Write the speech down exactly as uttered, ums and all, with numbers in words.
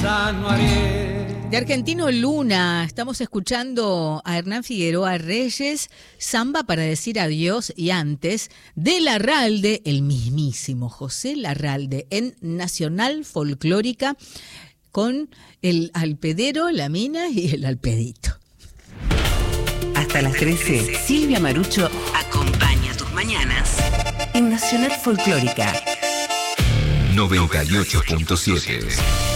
ya no haré. De Argentino Luna, estamos escuchando a Hernán Figueroa Reyes, Samba para decir adiós, y antes de Larralde, el mismísimo José Larralde, en Nacional Folclórica, con el alpedero, la mina y el alpedito. Hasta las trece, Silvia Marucho acompaña tus mañanas en Nacional Folclórica noventa y ocho punto siete.